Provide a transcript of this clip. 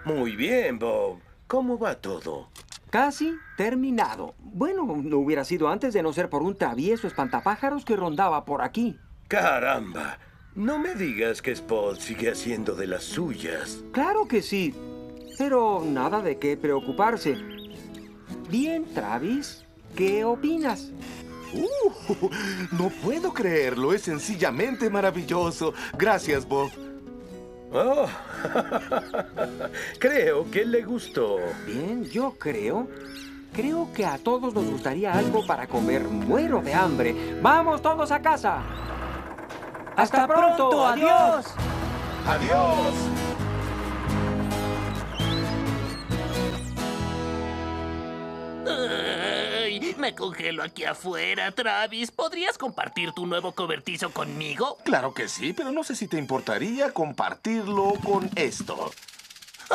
Muy bien, Bob. ¿Cómo va todo? Casi terminado. Bueno, no hubiera sido antes de no ser por un travieso espantapájaros que rondaba por aquí. ¡Caramba! No me digas que Spot sigue haciendo de las suyas. Claro que sí, pero nada de qué preocuparse. Bien, Travis, ¿qué opinas? No puedo creerlo, es sencillamente maravilloso. Gracias, Bob. Oh, creo que le gustó. Bien, yo creo que a todos nos gustaría algo para comer. Muero de hambre. ¡Vamos todos a casa! ¡Hasta pronto! ¡Adiós! ¡Adiós! Ay, me congelo aquí afuera, Travis. ¿Podrías compartir tu nuevo cobertizo conmigo? Claro que sí, pero no sé si te importaría compartirlo con esto.